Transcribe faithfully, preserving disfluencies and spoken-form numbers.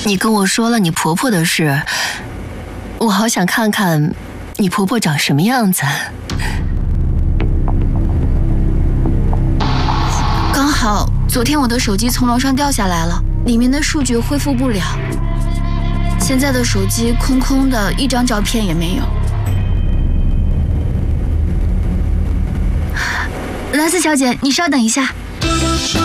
你跟我说了你婆婆的事，我好想看看你婆婆长什么样子。 刚好昨天我的手机从楼上掉下来了，里面的数据恢复不了。现在的手机空空的，一张照片也没有。拉斯小姐，你稍等一下。